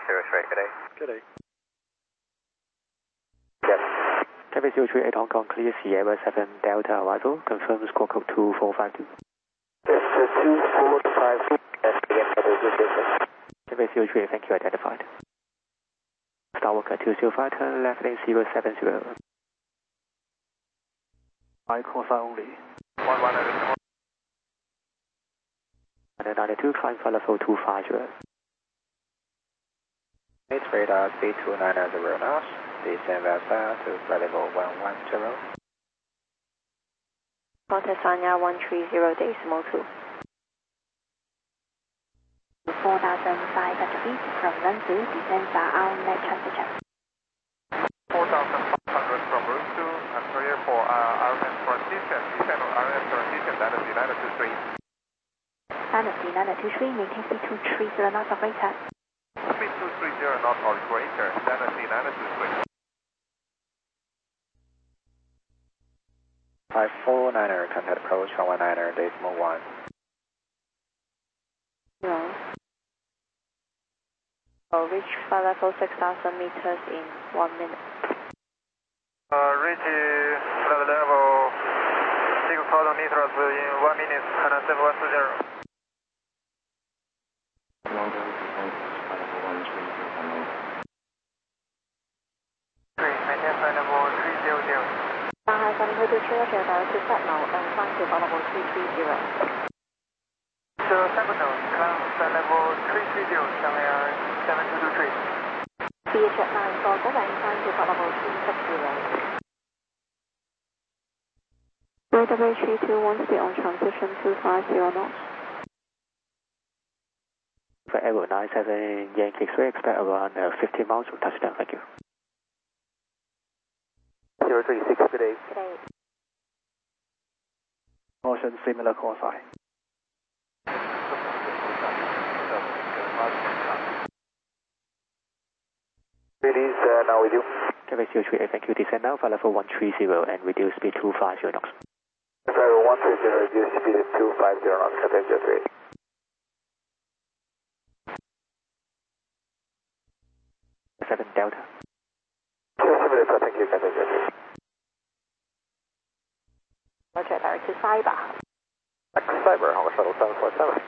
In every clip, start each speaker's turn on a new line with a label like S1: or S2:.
S1: 103, good day.
S2: Good day.
S1: Yes.
S2: Cathay 038 Hong Kong, clear Sierra 7 Delta arrival, confirm squawk code 2452.
S1: Yes, 2452. Yes, again, that is good business.
S2: Cathay 038, thank you, identified. Starwalker 205, turn left lane 070. I call sign only.
S1: 1192.
S2: 92, climb for level 250.
S1: It's radar speed 290 knots. Descend Alpha to flight level 110.
S3: Contact Sanya 130.2. 4,500 feet from Renzu, descend via outlet transition.
S1: 4,500 from Renzu, and clear for RF transition. Descend on RF transition, that is 923.
S3: Dynasty 923, maintain speed 230 knots of greater.
S1: Speed 230 knots or greater, Dynasty 923. 549er, contact approach 119er, decimal 1.
S3: No. I'll reach flight level 6,000 meters in 1 minute.
S1: Reach flight level 6,000 meters in 1 minute, and 7120. Maintain flight level 300.
S3: 但係瞓去到 trailer 大約接失流，向翻條法律部330。
S1: So 7 knots, climb flight level 330, 上面723.
S3: BH 9 個嗰位翻條法律部360。WH321 speed on transition 250 knots.
S2: For Aero 97 Yankee X-ray, expect around 50 miles from touchdown, thank you.
S1: 036, good day.
S3: Good day.
S2: Motion similar call sign.
S1: Release now with you.
S2: Cathay 038, thank you, descend now for level 130 and reduce speed 250 knots.
S1: Level 130, reduce speed 250 knots, Cathay 038.
S2: Seven Delta.
S1: 7 Delta, thank you, Cathay 038.
S3: Roger, direct to Cyber.
S1: Cyber, Hong Kong Shuttle 747.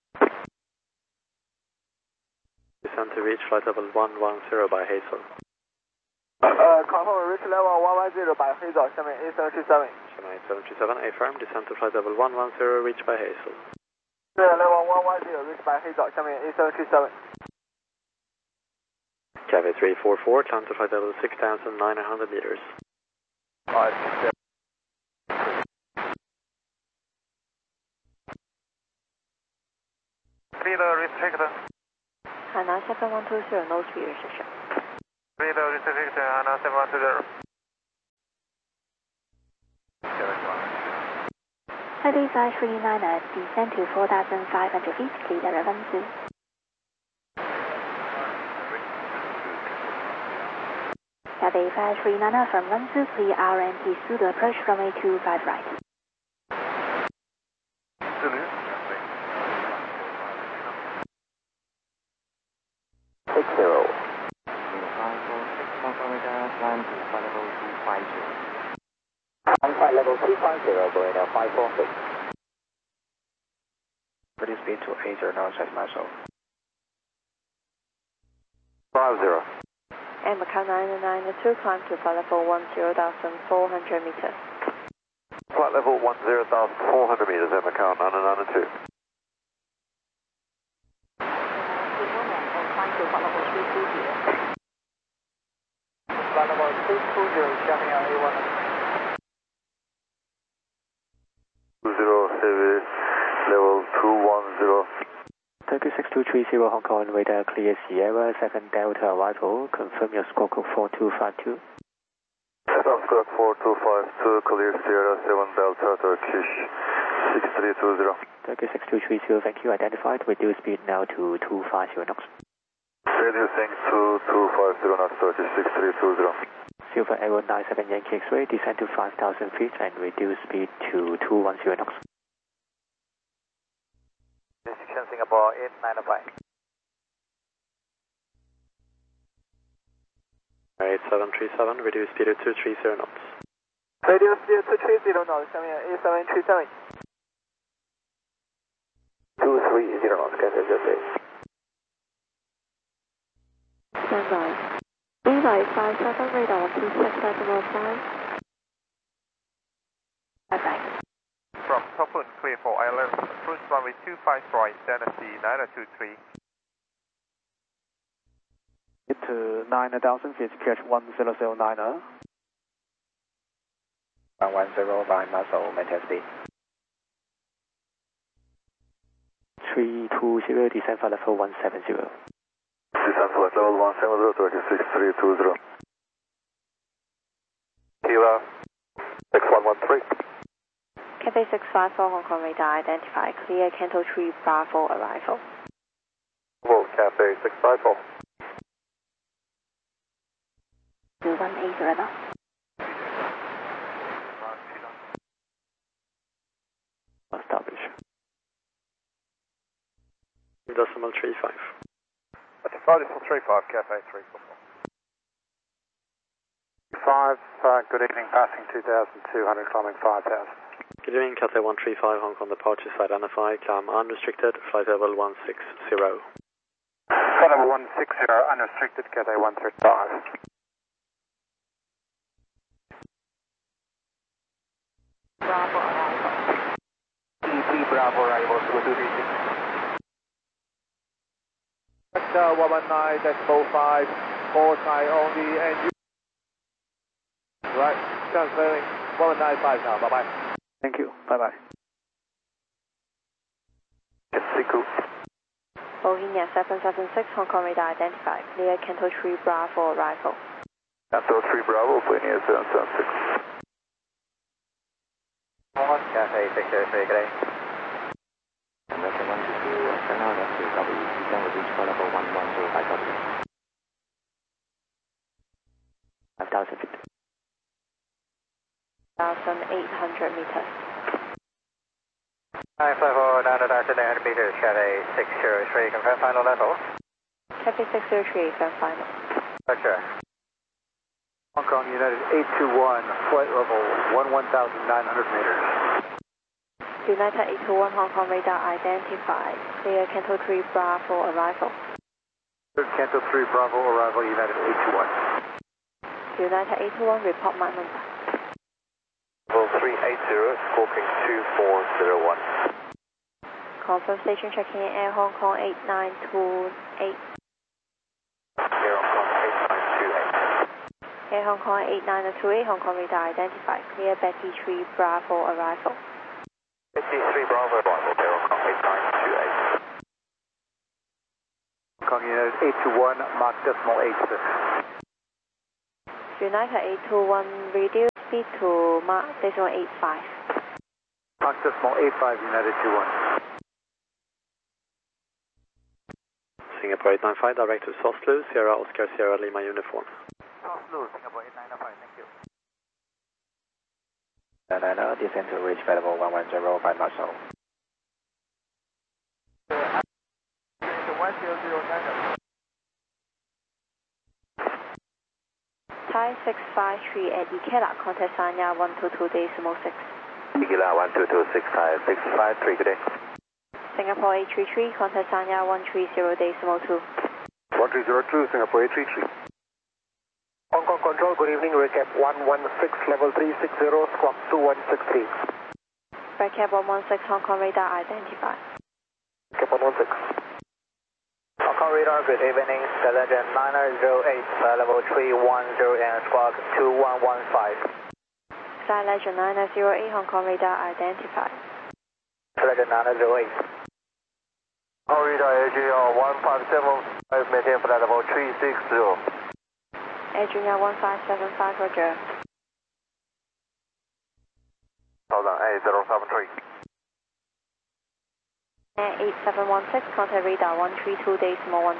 S2: Descend to reach flight level 110 by Hazel.
S1: Confirm reach level 110 by Hazel, 下面 A737.
S2: 737, affirm, descend to flight level 110, reach by Hazel.
S1: Level 110, reach by Hazel, 下面 A737.
S2: Cathay 344, climb to flight level 6,900 meters.
S1: Speed restricted.
S3: Hana 7120, no speed restriction.
S1: Speed restricted, Hana 7120.
S3: Cathay 539er, descend to 4,500 feet, clear the Renzu. Cathay 539er from Renzu, clear RMP through the approach runway 25 right.
S1: Flight level 250, going now 546. Reduce speed to 80 knots as myself. 50.
S3: And Macau 992, climb to flight level 10,400 meters.
S1: Flight level 10,400 meters at Macau 992.
S3: And climb to flight level 320.
S1: Flight level 320, coming out A1. 207, level 210.
S2: Turkey 6230 Hong Kong, radar clear Sierra 7 Delta arrival, confirm your squawk code 4252.
S1: Squawk 4252, clear Sierra 7 Delta, Turkish 6320.
S2: Turkey 6230, thank you, identified, reduce speed now to 250 knots.
S1: Reducing to 250 knots, Turkish 6320.
S2: Silver Aero 97 Yankee X-ray, descend to 5,000 feet and reduce speed to 210 knots.
S1: Singapore 895.
S4: 737, reduce speed to 230 knots.
S5: Radio speed 230 knots, 下面 A737. 230 knots, Cathay Jet.
S3: Standby. Levi 57, radar 126.5. Bye-bye.
S1: From Topun, clear for ILS, approach runway 25 right, Dynasty 9023.
S2: To 9,000 feet, pitch 1009er. 110 by muscle, maintain speed. 320, descend for level 170.
S5: Descend for level 170, 36320. Kilo 6113.
S3: Cathay 654, Hong Kong radar identify, clear Canto 3 Bravo arrival.
S5: Hello, Cathay 654.
S3: 2180 knots.
S2: Establish.
S4: Decimal 35.
S1: That's a 535, Cathay 344.
S5: 5, good evening, passing 2,200, climbing 5,000.
S4: Good evening, Cathay 135, Hong Kong departure side identify, climb unrestricted, flight level 160.
S5: Flight level 160, unrestricted, Cathay 135.
S3: Bravo arrival.
S5: EP Bravo arrival, 2236. 119.5, port side only, and you. Right, transferring 195 now, bye-bye.
S2: Thank you. Bye-bye.
S5: Siku.
S3: Bohemia 776, Hong Kong radar identified, clear Canto 3 Bravo arrival.
S5: Canto 3 Bravo, Bohemia 776. Cathay 603, good day.
S2: American 122, send out FCW, descend with reach for level 1105W. 5,000 feet.
S3: 1,800 meters.
S5: 954, 9,800 meters, Cathay 603, confirm final level.
S3: Cathay 603, confirm final.
S5: Roger. Hong Kong United 821, flight level 11,900 meters.
S3: United 821, Hong Kong radar identified, clear Canto 3 Bravo arrival.
S5: Canto 3 Bravo arrival, United 821.
S3: United 821, report my number.
S5: Level 380, squawking 2401.
S3: Confirm station checking in Air Hong Kong 8928.
S5: Air Hong Kong 8928.
S3: Air Hong Kong 8928, Hong Kong radar identified, clear Betty 3 Bravo arrival.
S5: Betty 3 Bravo arrival, Air Hong Kong 8928. Hong Kong United 821, Mach decimal 86.
S3: United 821, reduce speed to Mach decimal 85.
S5: Mach decimal 85, United 21.
S4: Singapore 895, direct to Soslu, Sierra Oscar Sierra Lima uniform.
S5: Soslu, Singapore 895, thank you.
S2: 990, descend to reach flight level 110 by muscle.
S5: 1009.
S3: Thai 653 at Ikela, contact Sanya 122.6.
S5: Ikela 1226, Thai 653, good day.
S3: Singapore 833, contact Sanya 130.2.
S5: 1302, Singapore 833. Hong Kong Control, good evening, recap 116, level 360, squawk 2163.
S3: Recap 116, Hong Kong radar identified.
S5: Recap 116. Hong Kong radar, good evening, Skylegend 908, level 310 and squawk 2115.
S3: Skylegend 908, Hong Kong radar identified.
S5: Skylegend 908. Hong Kong radar, AJR 1575, maintain flight level 360.
S3: Adrian 1575, roger.
S5: Hold on, A073.
S3: Air 8716, contact radar 132.15.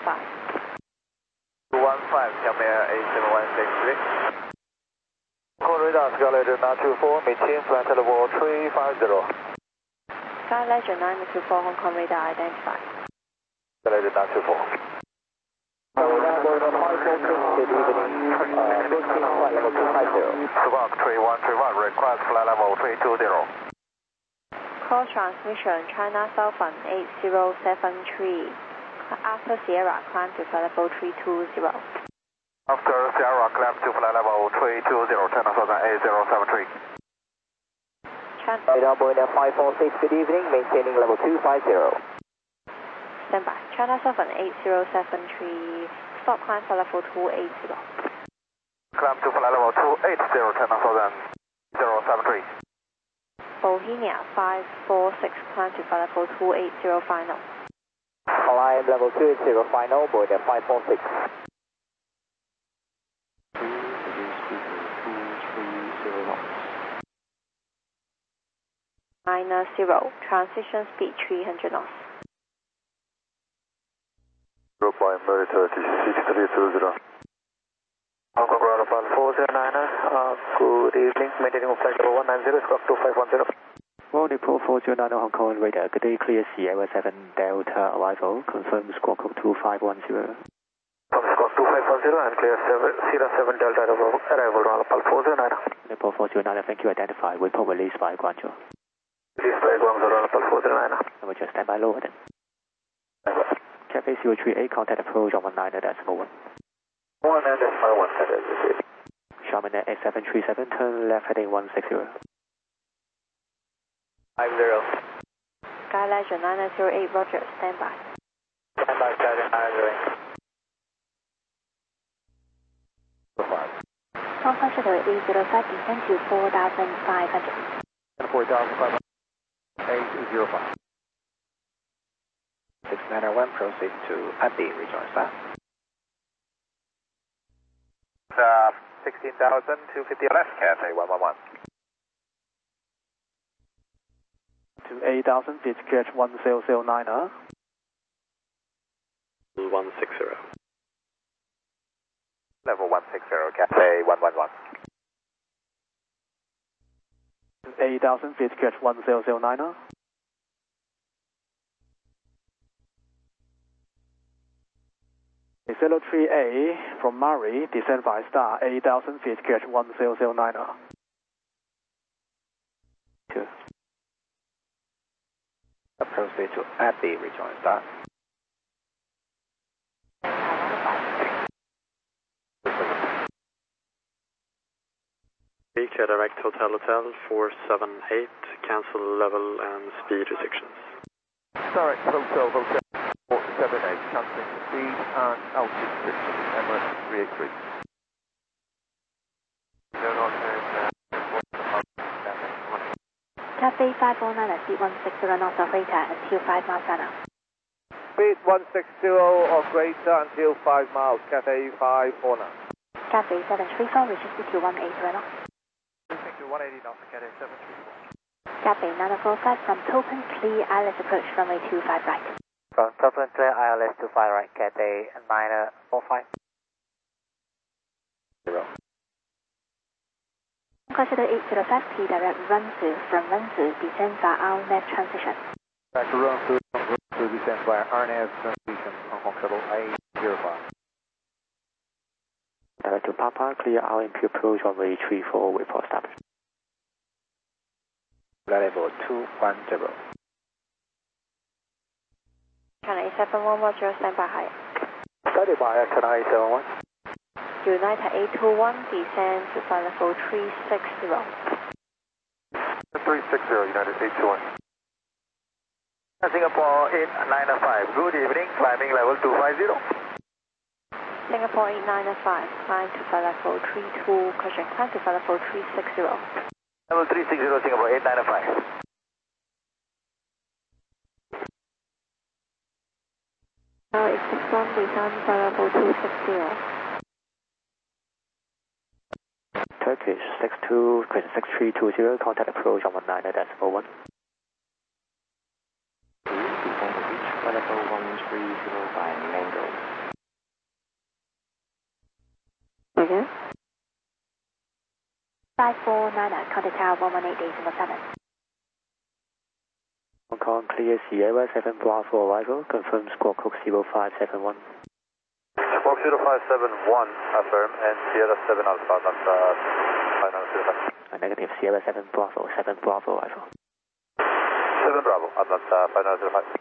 S5: 215, Xiaomi 8716. Hong radar, Skylegend 924, maintain flight level 350.
S3: Skylegend 924, Hong Kong radar identified.
S5: Skylegend 924. Good evening. Approaching flight level 250.
S1: Squawk 3131, request flight level 320.
S3: Call transmission China Southern 8073. After Sierra, climb to flight level 320.
S1: After Sierra, climb to flight level 320, China Southern 8073.
S5: Radar Boeing 546, good evening, maintaining level 250.
S3: Stand by. China Southern 8073. Stop climb flight level 280.
S1: Climb to flight level 280, China Southern 073.
S3: Bohemia 546, climb to flight level 280 final.
S5: Climb level 280 final, Boeing 546.
S3: -0, transition speed 300 knots.
S1: 0.30
S5: Hong Kong ground upon 409, good evening, maintaining flight level 190, squawk 2510.
S2: Well, Nepal 409 Hong Kong radar, good day, clear Sierra 7 Delta arrival, confirm squawk 2510.
S5: From squawk 2510 and clear Sierra 7 Delta arrival, ground upon 409.
S2: Nepal 409, thank you, identified, report released by Guangzhou.
S5: Released by Guangzhou, ground upon 409.
S2: And we just stand by lower then. Cafe 038, contact approach on 19.1.
S5: 1 and then 1, that is it.
S2: Xiamen at 8737, turn left heading 160.
S5: 50.
S3: Sky Legend 908, Roger, stand by.
S5: Stand by, Sergeant 908.
S3: 方式的805 descend to 4,500.
S1: 4,500. 805.
S5: 691, proceed to Abbey, rejoin staff.
S1: 16,250 left, Cathay 111.
S2: To 8,000, feet catch 1009.
S4: 160.
S1: Level 160, Cathay 111.
S2: 8,000, feet catch 1009. Zero 3A from Murray, descend by star, 8,000 feet, catch 1009. 2.
S5: Proceed to Abbey, rejoin staff.
S4: Beach direct Hotel 478, cancel level and speed restrictions.
S1: Direct Hotel 478, cancelling speed and altitude restrictions, Emirates 383.
S3: Cathay 549 at speed 160 knots of radar until 5 miles an hour.
S1: Speed 160 or greater until 5 miles, Cathay 549.
S3: Cathay 734, reaches to 180 knots.
S1: Reaching to 180 knots, Cathay 734.
S3: Cathay 945 from Topen, clear ILS approach runway 25 right.
S5: From Topen, clear ILS to 5 right, Cathay 945. 0.
S3: Consider 805T direct Runsu from Runsu, descend via RNAV transition.
S1: Back to Runsu descent via RNAV transition, Hong Kong Shuttle 805.
S2: Direct to Papa, clear RMP approach runway 34, wait for established.
S5: Level 210.
S3: China 871, Roger, stand by higher.
S5: Study by China 871.
S3: United 821, descend to flight level 360.
S1: 360, United 821.
S5: Singapore 8905, good evening, climbing level 250.
S3: Singapore 8905, climb to flight level 32, caution, climb to flight level 360.
S5: Level 360, Singapore 8905.
S3: Now it's 61, descend flight level 260.
S2: Turkish 6320, contact approach on 19.1.
S5: Descend to beach, level 1305, Mango.
S3: Okay. 549, contact tower 118.7.
S2: Hong Kong clear Sierra 7 Bravo arrival, confirm squawk 0571.
S1: Squawk
S5: 0571 affirm, and Sierra 7 Alpha, Atlanta 5905.
S2: Negative, Sierra 7 Bravo, 7 Bravo, Alpha.
S5: 7 Bravo, Atlanta 5905.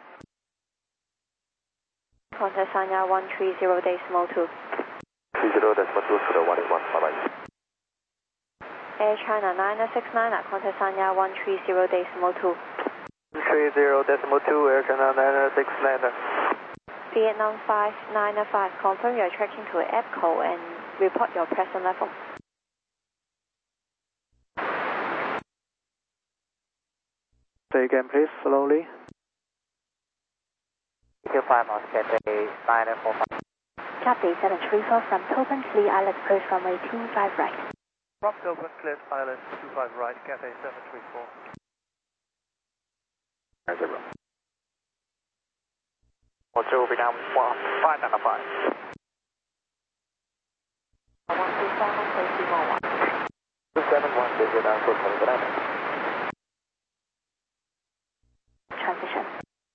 S3: Contact Sanya 130.2.
S5: 30.2 to the 181, bye-bye.
S3: Air China 9969, contact Sanya 130.2.
S5: 30.2, Air China 9969.
S3: Vietnam 595, confirm you're tracking to EPCO and report your present level.
S2: Say again, please, slowly.
S5: 5 miles, Cathay 945.
S3: Cathay 734 from Tobin, Lee Island, approach runway 25 right.
S6: From Tobin, Clear Island 25 right, Cathay 734.
S2: 0.
S5: 10 Vietnam 595. 271, Vietnam 420.
S3: Transition.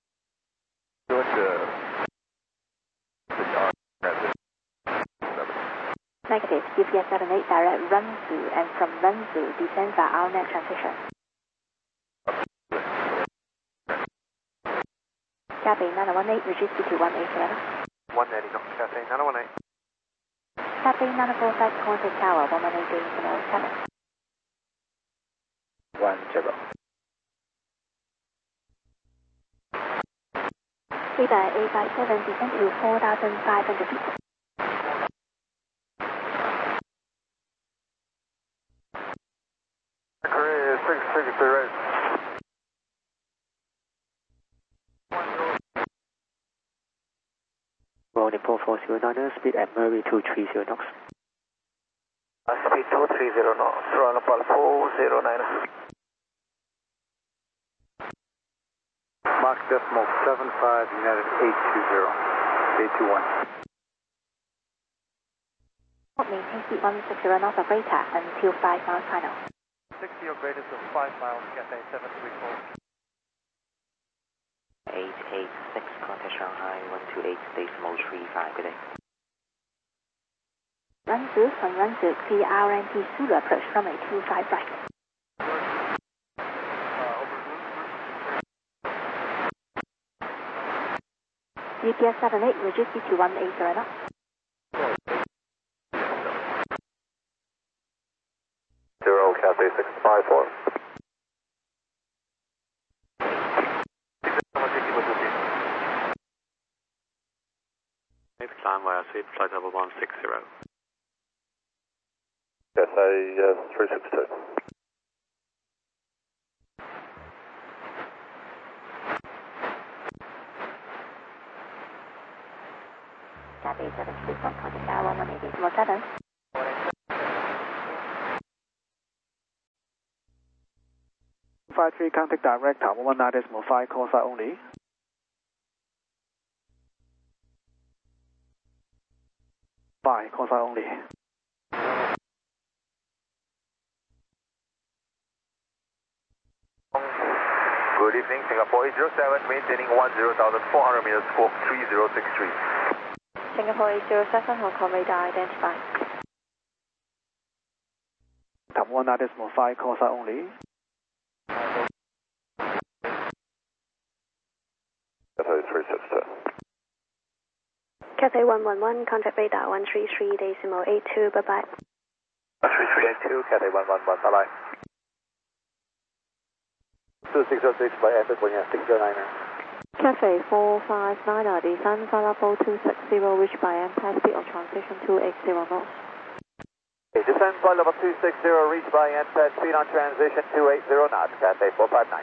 S3: Negative, GPS 78 direct Renzu, and from Renzu, descend via ALNET transition. Cathay 918, reduce to 180.
S6: 180 knots, Cathay 918.
S3: Cathay 945, contact tower 118.7.
S2: 10.
S3: Radar 857, descend to 4,500 feet.
S1: Korea 663 right.
S2: Rolling 4409, speed at Murray 230 knots.
S5: Speed 230 knots, Royal Nepal 409. Mach decimal 75, United 820, 821.
S3: Maintain speed 160 knots of radar until 5 miles final.
S6: 60 or greater to 5 miles, Cathay 734.
S7: 886, contact Shanghai 128.35, good day.
S3: Renzu, from Renzu, clear RNT Zulu approach runway 25 right. GPS 78, reduce speed to 180 knots.
S5: Cathay 654.
S4: Please climb via seat flight level 160.
S5: Cathay 362.
S3: Cathay 734, contact tower 180.7.
S2: 53, contact direct tower 19.5, call side only. Bye, call side only.
S1: Good evening, Singapore 807, maintaining 10,400 meters, squawk 3063.
S3: Singapore 807, Hong Kong radar identified.
S2: Tower 19.5, call side only.
S5: Cathay 362.
S3: Cathay 111, contact radar 133.82, bye-bye.
S5: 3382, Cathay 111, bye-bye. 2606 by Epic, when you're 609er.
S3: Cathay 459, descend flight level 260, reach by MPAD speed of transition 280 knots.
S5: Okay, descend flight level 260, reach by NPAD speed on transition 280 knots, Cathay 459.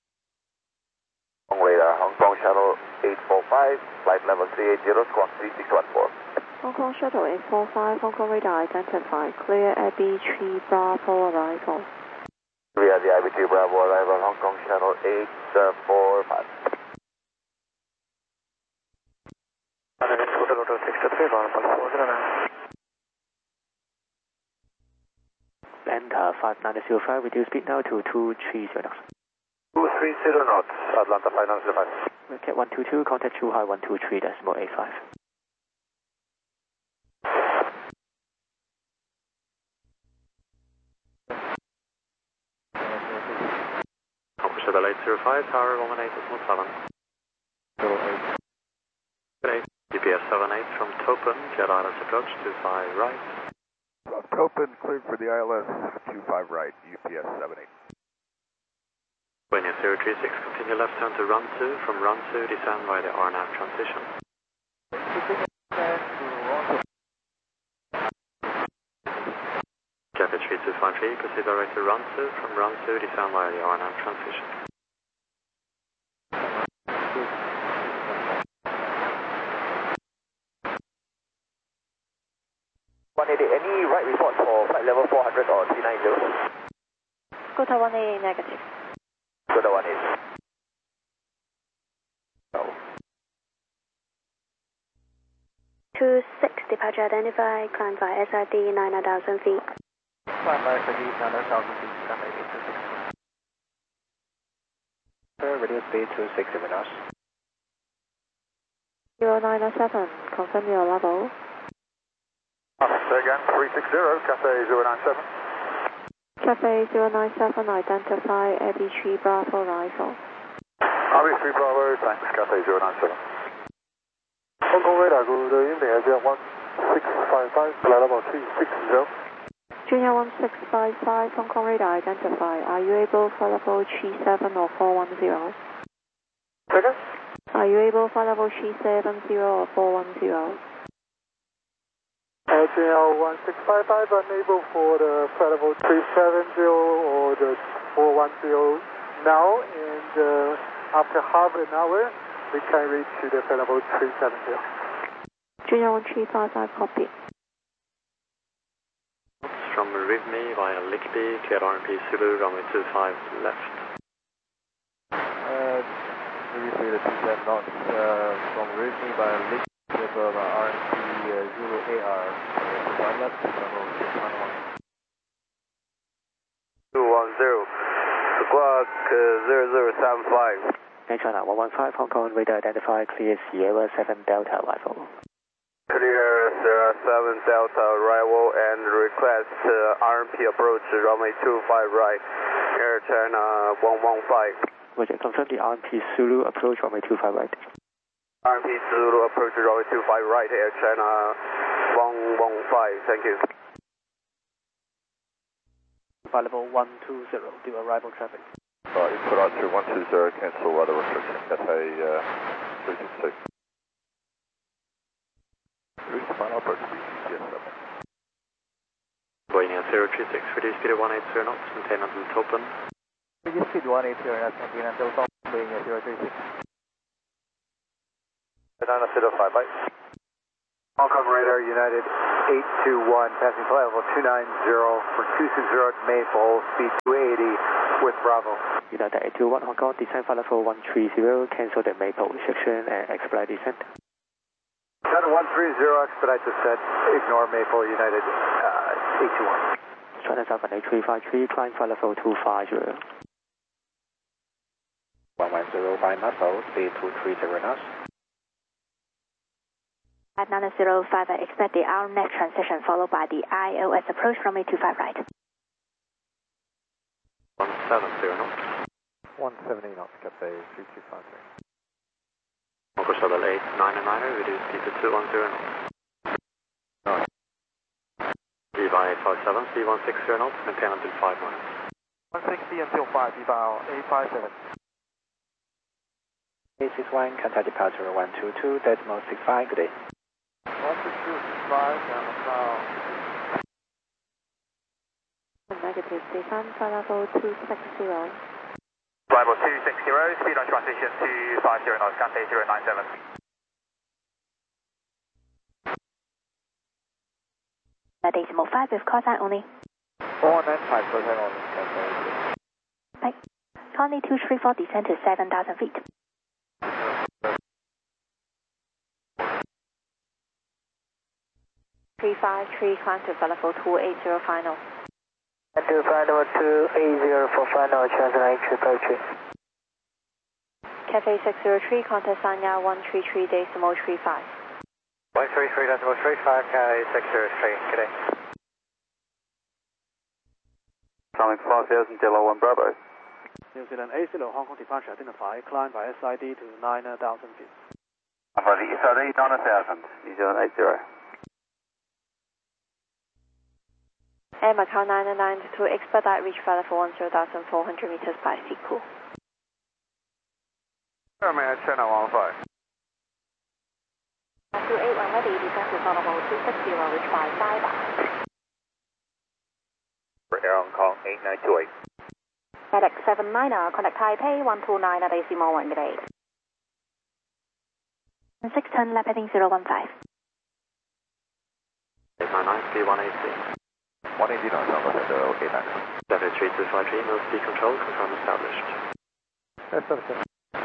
S5: Radar, Hong Kong Shuttle 845, flight level 380, squawk 3614.
S3: Hong Kong Shuttle 845, Hong Kong radar identified, clear Abbey Tree Bravo arrival.
S5: Via the IBT Bravo arrival, Hong Kong Shuttle 845. 409.
S2: Enter 5905, reduce speed now to 230 knots.
S5: 230 knots, Atlanta 5905.
S2: Cat 122, contact Zhuhai 123.85.
S4: 05, tower 118.7.
S2: 08.
S4: Good day. GPS 78 from Topen, Jet Islands approach 25 right.
S1: Topen, cleared for the ILS 25 right, UPS 78.
S4: Wind 036, continue left turn to run 2. From run 2, descend via the RNAV transition. Cathay 3253, proceed direct to run 2. From run 2, descend via the RNAV transition.
S5: Any right report for flight level 400 or 390?
S3: Scooter 188 negative.
S5: Scooter 188. No.
S8: 26, departure identified, climb by SRD 9,000 feet.
S6: Climb by SRD 9,000 feet, Cathay 826.
S2: Radio speed 267 knots.
S3: 0907, confirm your level.
S1: Say again, 360, Cathay 097.
S3: Cathay 097, identify Abbey Tree Bravo Rifle.
S1: Abbey Tree Bravo, thanks, Cathay 097.
S9: Hong Kong radar, good evening, Asia 1655, flight level 360.
S3: Junior 1655, Hong Kong radar identify. Are you able for level 37 or 410?
S9: Second?
S3: Are you able for level 370 or 410?
S9: Junior 1655, unable for the flight level 370 or the 410 now, and after half an hour, we can reach the flight level 370.
S3: Junior 1355, copy.
S4: From Rivne via Lickby, clear RMP Zulu, runway 25 left.
S6: Maybe for the 27 knots from Rivne via Lickby, RMP Zulu AR, 25 left, level 611.
S5: 210, squawk 0075.
S2: China 115, Hong Kong radar identify, clear Sierra 7 Delta arrival.
S5: Clear Sierra 7 Delta arrival and request RMP approach runway 25 right, Air China 115.
S2: Roger, confirm the RMP Zulu approach runway 25 right.
S5: RMP Zulu approach runway 25 right, Air China 115, thank you.
S6: Flight level 120, do arrival traffic.
S1: Input on 120, cancel weather restriction, Cathay 326. Reach the final approach, GPS 7.
S4: Boeing 036, reduce speed of 180 knots, maintain until Topen.
S6: Reduce speed 180 knots, maintain until Topen, Boeing 036.
S5: Banana 05, bye. Hong Kong radar, United 821, passing flight level 290 for 260 Maple, speed 280 with Bravo.
S2: United 821, Hong Kong, descend flight level 130, cancel the Maple restriction and expedite descent.
S5: United 130, expedite descent, ignore Maple, United 821.
S2: China Southern 8353, climb flight level 250. 1105 Muscle, speed 230 knots.
S8: 5905, I expect the RNAV transition followed by the ILS approach runway 25 right.
S4: 170 knots.
S6: 170 knots, Cathay 3253.
S4: Hong Shuttle 899er, reduce speed to 210 knots. VVI 857, speed 160 knots, maintain until 5 miles.
S6: 160 until 5, VVI 857.
S2: 861, contact departure 122, decimal 65, good day.
S6: 12265, down about.
S3: Negative, descend flight level 260.
S1: Level 260, speed on transition to 50 knots, Cathay 097.
S8: Decimal 5 with call sign only.
S6: 495, call sign only, Cathay.
S8: Right. Conley 234, descend to 7,000 feet.
S3: Climb to flight level 280 final.
S5: To flight level 280 for final, translate approach.
S3: Cathay 603, contact Sanya 133 decimal 35.
S5: 133 decimal 35, Cathay 603, good day. Coming 5000, Delta 1 Bravo.
S6: New Zealand A0 Hong Kong departure identified, climb by SID to 9,000 feet.
S5: For the SID 9,000, New Zealand 80.
S3: Air Macau 992 expedite reach flight level 10,400 meters by SECO.
S1: Airman China 15.
S8: 281 ready, descend to flight level 260, reach by Fiber.
S5: For Air Hong Kong 8928.
S8: FedEx 79er, contact Taipei 129 at decimal 1 gate. 610, left heading 015.
S4: 899, speed 180.
S5: 180 knots, Alpha Center 89.
S4: 73253, no speed control, confirm established.
S6: That's okay.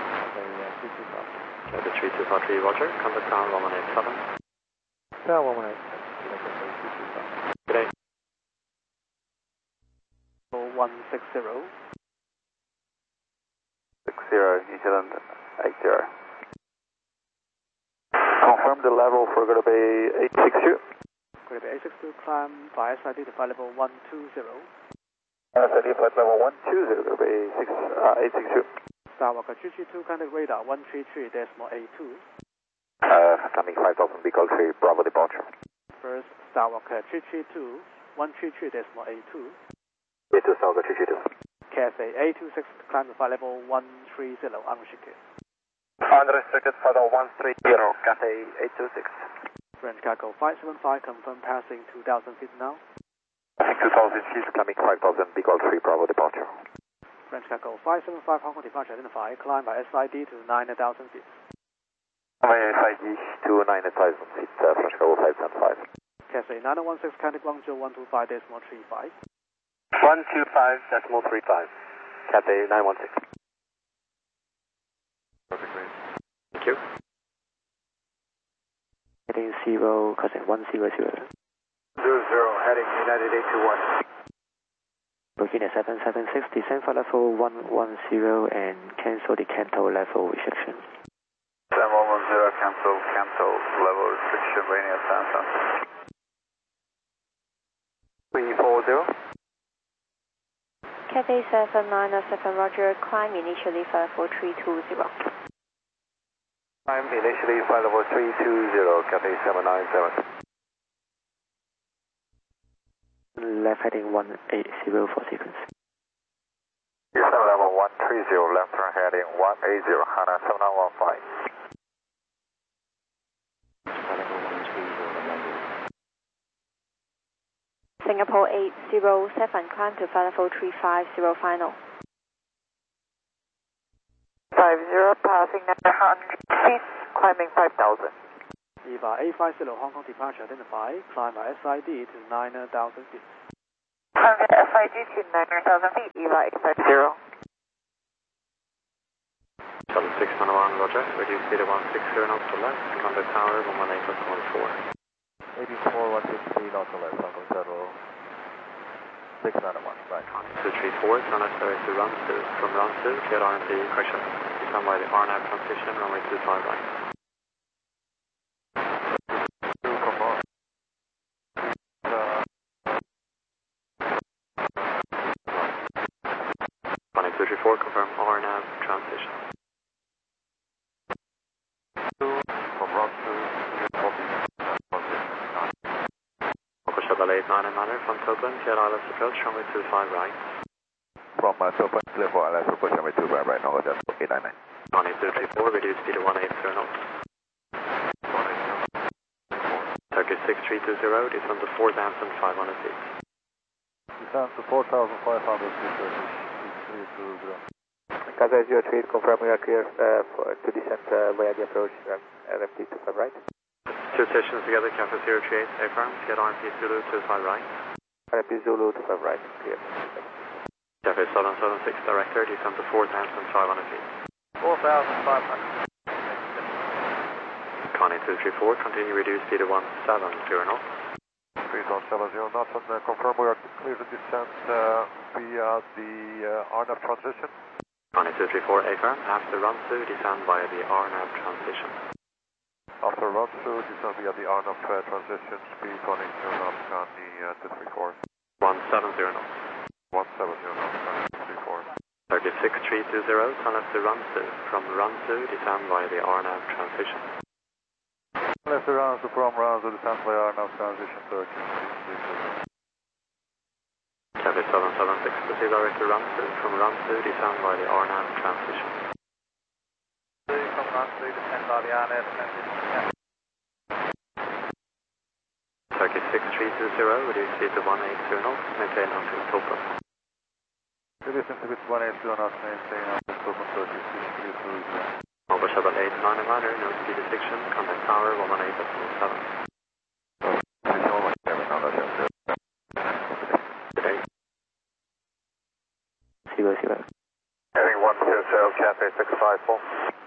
S4: 73253, roger, contact tower 1187.
S6: Tower 118.
S4: Good day.
S6: 160.
S5: 60, New Zealand 80. Confirm the level for going to be 862.
S6: Going to be 862, climb by SID to flight level 120.
S5: SID flight level 120, going to be 862.
S6: Starwalker 332, contact radar 133.82.
S5: Coming 5000, Big 3, Bravo departure.
S6: First, Starwalker 332, 133.82.
S5: A2 Starwalker 332.
S6: Cathay A26, climb to flight level 130, unrestricted.
S5: Unrestricted flight level 130, Cathay A26.
S6: French cargo 575, confirm passing 2,000 feet now.
S5: Passing 2,000 feet, coming 5000, Big 3, Bravo departure.
S6: French cargo 575, Hong Kong departure identified, climb by SID to 9,000 feet.
S5: SID to 9,000 feet, French cargo 575.
S6: Cathay 9016, contact Guangzhou 125.35.
S5: 125.35. Cathay 916.
S1: Perfect range.
S4: Thank you.
S2: Heading 0, crossing 100.
S5: 00, heading United 821.
S2: Booking at 776, descend for level 110 and cancel the Canto level restriction.
S5: 7110, cancel level restriction, waiting at Samsung. 340.
S3: Cathay 797, roger, climb initially flight level 320.
S5: Climb initially flight level 320, Cathay 797.
S2: Left heading 180 for sequence.
S5: Descend level 130, left turn heading 180, Hana 7915.
S3: Singapore 807, climb to flight level 350 final.
S8: 50, passing 900 feet, climbing 5,000.
S6: EVA A50 Hong Kong departure identified, climb by SID to 9,000 feet.
S8: Climb SID to 9,000 feet, EVA 850.
S4: 7691, roger, reduce speed to 160 knots to left, contact tower 118.4.
S6: 84, 160 knots to left, Hong Kong Central 691, right.
S4: 234, it's not necessary to run to. From run to, get RNP, correction. Become by the RNAV transition, runway 25 right. Runway 234, confirm RNAV transition.
S1: From run to
S4: Shuttle 899 from Toplan, clear ILS approach, runway 25 right.
S5: From Toplan, clear for ILS approach, runway 25 right, now that's 899.
S4: 234, reduce speed to 180 knots. Turkish 6320, descend to 4,500 feet.
S6: Descend to 4,500 feet, 6320.
S5: Cathay 03, confirm we are clear to descend via the approach, LFT 25 right.
S4: Two stations together, Cathay 038, affirm, get RMP Zulu 25 right.
S5: RMP Zulu 25 right, clear.
S4: Cathay 776, director, descend to 4,500 feet.
S1: 4,500.
S4: Connie 234, continue reduce speed to 170 knots.
S1: Speed 170 knots, and confirm we are clear to descend via the RNAV transition.
S4: Connie 234, affirm, after run to, descend via the RNAV transition.
S1: After run through, descend via the RNAV transition, speed 180 knots, Connie 234.
S4: 170 knots.
S1: 170 knots, Connie 234.
S4: Turkey 6320, turn left to Runsu. From Runsu, descend via the RNAV transition.
S6: Left to Runsu from Runsu, descend via RNAV transition, Turkey 6320.
S4: Cabin 776, proceed direct to Runsu. From Runsu, descend via the RNAV transition.
S6: From Runsu, descend via the RNAV transition.
S4: Turkey 6320, reduce speed to 180 knots, maintain until Topa.
S6: Reduce into bit 180 knots, maintain until Topa, Turkey 6320.
S4: Mobile Shuttle 8999, no speed restriction, contact tower 118.7. Good day.
S2: 00.
S5: Heading 120, Cathay 654.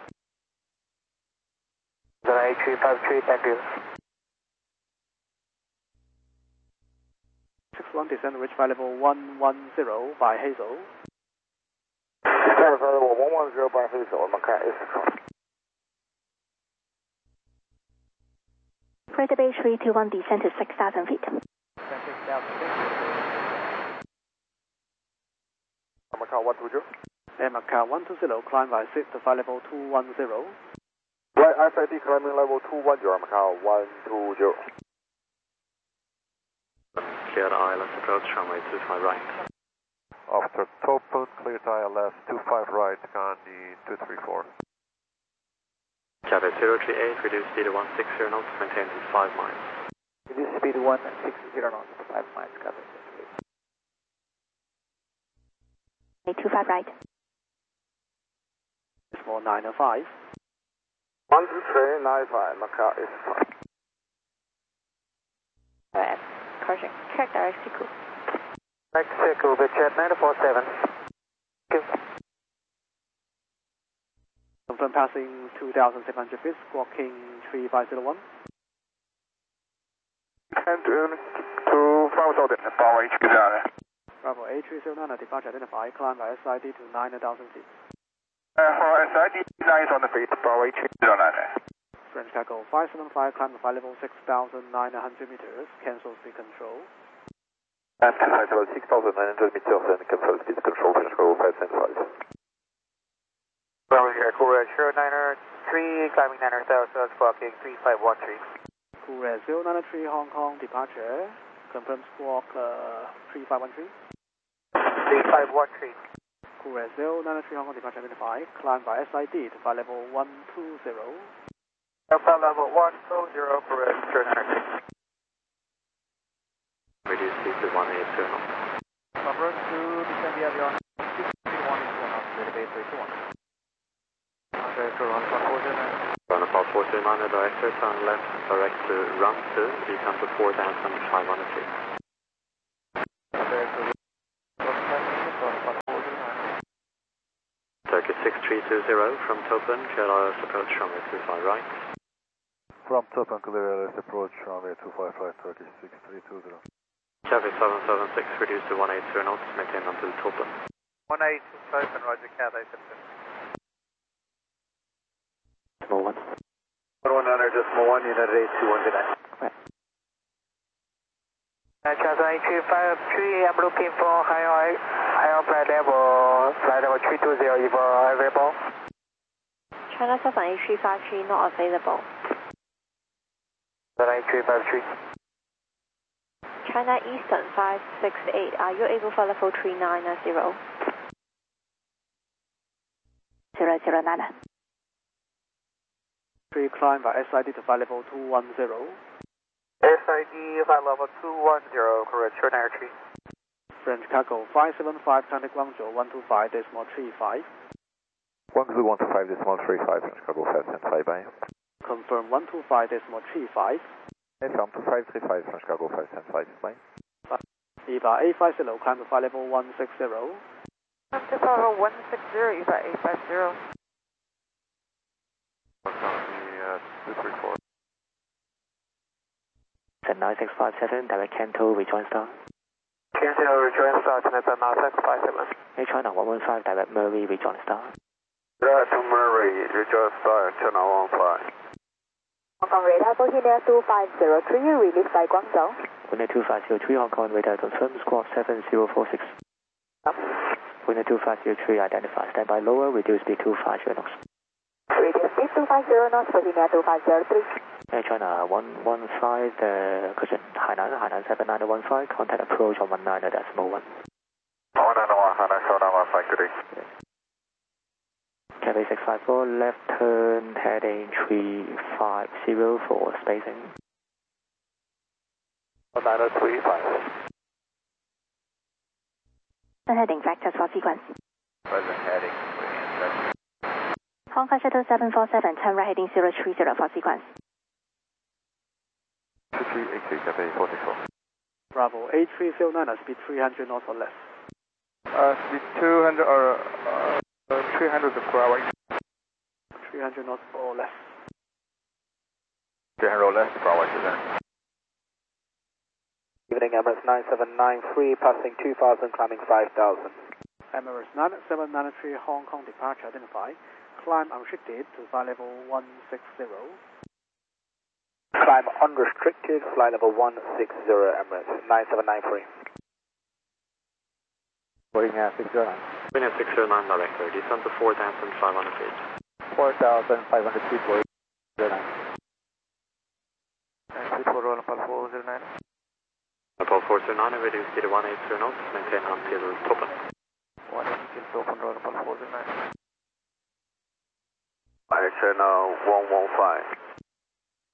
S5: Then 8353, thank you.
S10: 61 descend, reach flight level 110 by Hazel.
S5: Flight level 110 by Hazel, Macau is control.
S8: Freighter Bay 321 descend to 6,000 feet.
S6: 6,000 feet.
S5: Macau 120.
S10: Air Macau 120, climb by 6 to flight level 210.
S5: Right, SID climbing level 210, Macau 120.
S4: Cleared ILS approach, runway 25 right.
S1: After Topa, cleared ILS 25 right, Gandhi 234.
S4: Cabin 038, reduce speed to 160 knots, maintain to 5 miles.
S5: Reduce speed 160 knots, 5 miles, Cathay
S8: 25 right.
S10: Small 905.
S5: 12395, Macau is fine.
S3: Alright, correction. Check direct Siku.
S5: Next Siku, the jet 947. Thank you.
S10: Confirm passing 2,700 feet, squawking 3501.
S5: And to Bravo Bravo HQ down.
S10: Bravo A309, departure identified, climb by SID to 9,000 feet.
S5: For SID 9,000 feet, Bravo HQ down.
S10: French Cargo 575, climb to flight level 6,900 meters, cancel speed control.
S5: And to flight level 6,900 meters and cancel speed control, French Cargo 575. Bravo Korea 093, climbing 9,000, squawking 3513.
S10: Korea 093 Hong Kong, departure, confirm squawk 3513.
S5: 3513.
S10: Korea 093 Hong Kong, departure identified, climb by SID to flight level 120.
S5: Flight level 120, Korea 093.
S4: Reduce speed to 180 knots.
S6: Approach to descend via the RNAV 61 knots, Freighter Bay 321. Director on 149.
S4: Run about 429, director, turn left, direct to Runsu, descend to 4,500 feet.
S6: Director on 149.
S4: Turkey 6320, from Topan, clear ILS approach, runway 25 right.
S6: From Topan, clear ILS approach, runway 25 right, Turkey 6320.
S4: Cathay 776, reduce to 180 knots, maintain until Topan.
S5: 182 Topan, Roger, Cathay 776.
S2: Small 1.
S5: 100.1, United 821, good night. Channel 8353, I'm looking for higher flight level 320, if available.
S3: China Southern A353 not available.
S5: 8353.
S3: China Eastern 568, are you able for level 390?
S8: 009.
S10: 3 climb by SID to flight level 210.
S5: SID flight level 210, correct, 093.
S10: French Cargo 575, contact Guangzhou 125.35.
S1: Guangzhou 125.35, French Cargo 575, bye.
S10: Confirm 125.35.
S1: FM 2535, French Cargo 575, bye.
S10: EVA A50, climb to flight level 160.
S3: Climb to level 160, EVA A50.
S1: 234.
S2: At 9657, direct Canto, rejoin star.
S5: Cancel, rejoin star, China 9657.
S2: Air China 115, direct Murray, rejoin star.
S5: To Murray, rejoin star, China 15.
S8: Hong Kong radar, Bohemia 2503, release by Guangzhou.
S2: 12503, Hong Kong radar confirmed, squawk 7046. Wind 2503 identified. Standby lower, reduce speed 250 knots.
S3: Reduce speed 250 knots, Virginia 2503.
S2: Air China 115, cushion, Hainan 7915, contact approach on 19.1.
S5: 19.1, Hainan, Shonan 15, good day.
S2: Cathay 654, left turn, heading 350 for spacing.
S5: 9035.
S8: Heading factors for sequence.
S6: Present heading.
S8: Hong Kong Shuttle 747, turn right heading 030 for sequence.
S1: 2383, Cathay 464.
S10: Bravo 8309, speed 300 knots or less.
S6: Speed 200 or 300 per hour.
S10: 300 knots or less.
S6: 300 or less per hour, is that?
S5: Evening Emirates 9793, passing 2000, climbing 5000.
S10: Emirates 9793, Hong Kong departure identified. Climb unrestricted to flight level 160.
S5: Climb unrestricted, flight level 160, Emirates 9793.
S2: Boeing 609.
S4: Wind 609 director, descend to 4,500 feet.
S2: 4,500 feet, Boeing 09.
S6: Speed for roll Nepal 409.
S4: Nepal 409, reduce speed to 180 knots, maintain until open.
S6: 180 till open, roll Nepal 409.
S5: Air China 115.